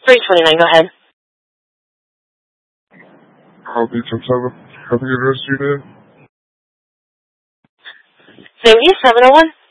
329, go ahead. Copy, 10-7. Have a good rest of your day. Same to you, 701.